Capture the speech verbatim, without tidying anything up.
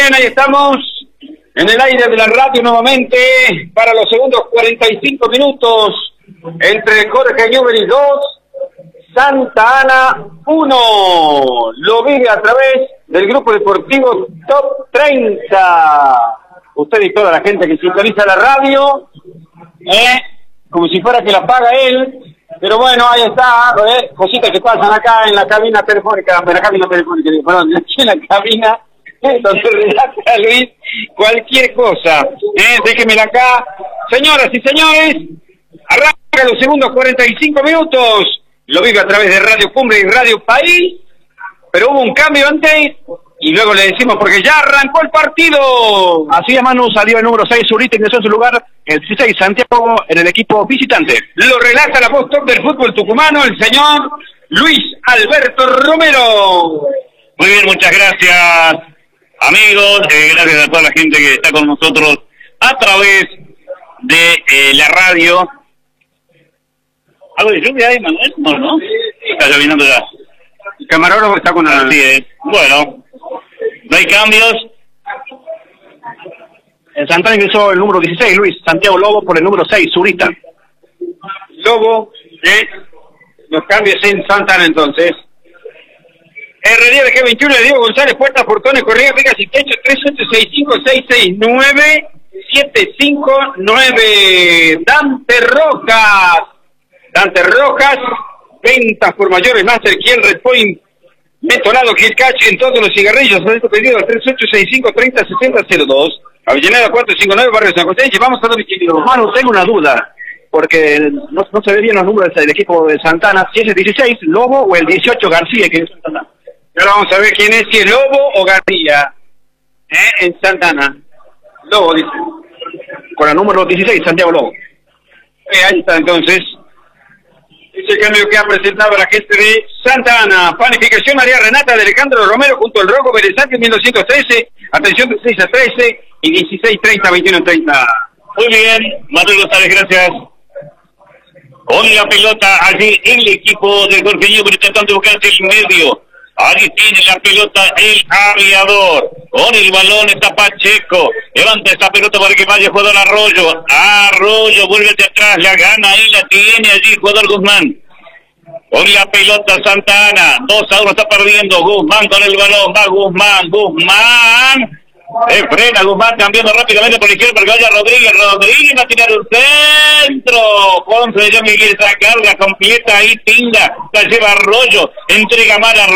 bien, ahí estamos en el aire de la radio nuevamente para los segundos cuarenta y cinco minutos entre Jorge Newbery dos, Santa Ana uno. Lo vive a través del grupo deportivo Top treinta. Usted y toda la gente que sintoniza la radio, ¿eh? Como si fuera que la paga él. Pero bueno, ahí está, ¿eh? Cositas que pasan acá en la cabina telefónica, en la cabina telefónica, perdón, aquí en la cabina, ¿eh? Donde relata Luis cualquier cosa, ¿eh? Déjenmela acá. Señoras y señores, arranca los segundos cuarenta y cinco minutos, lo vive a través de Radio Cumbre y Radio País, pero hubo un cambio antes, y luego le decimos porque ya arrancó el partido. Así es, Manu, salió el número seis, Zurita, ingresó en su lugar el dieciséis, Santiago, en el equipo visitante. Lo relata la voz top del fútbol tucumano, el señor Luis Alberto Romero. Muy bien, muchas gracias, amigos, eh, gracias a toda la gente que está con nosotros a través de eh, la radio. ¿Algo de lluvia ahí, Manuel? No, ¿no? Está lloviendo ya. El camarógrafo está con la... Así es. Bueno, no hay cambios. En Santana ingresó el número dieciséis, Luis, Santiago Lobo, por el número seis, Zurita. Lobo, ¿eh? Los cambios en Santana entonces. R D G veintiuno, Diego González, Puertas, Portones, Correa, Vegas y Techo, tres ocho seis cinco seis seis nueve siete cinco nueve. Dante Rojas. Dante Rojas, ventas por mayores, Master Kiel, Red Point, Metonado, Kill Catch en todos los cigarrillos. Esto pedido al tres ocho seis cinco tres cero seis cero cero dos. Avellaneda cuatro cinco nueve, Barrio San José. Llevamos a domicilio. Manu, tengo una duda, porque no, no se ve bien los números del equipo de Santana, si es el dieciséis, Lobo, o el dieciocho, García, que es Santana. Ahora vamos a ver quién es, si es Lobo o García, ¿eh? En Santana. Lobo, dice. Con el número dieciséis, Santiago Lobo. Eh, ahí está entonces. Ese cambio que ha presentado la gente de Santa Ana. Panificación María Renata de Alejandro Romero junto al Rojo Berezante mil doscientos trece. Atención de seis a trece y dieciséis treinta, veintiuno treinta. Muy bien, Manuel González, gracias. Con la pelota allí el equipo de Jorge Newbery intentando buscarse el medio. Allí tiene la pelota el aviador. Con el balón está Pacheco. Levanta esta pelota para que vaya el jugador Arroyo. Arroyo vuelve hacia atrás. La gana ahí, la tiene allí el jugador Guzmán. Con la pelota Santa Ana. dos a uno está perdiendo. Guzmán con el balón. Va Guzmán. Guzmán. Se frena Guzmán cambiando rápidamente por la izquierda para que vaya Rodríguez. Rodríguez va a tirar un centro. Ponce de Miguel, esa carga completa ahí. Tinga. La lleva Arroyo. Entrega mal a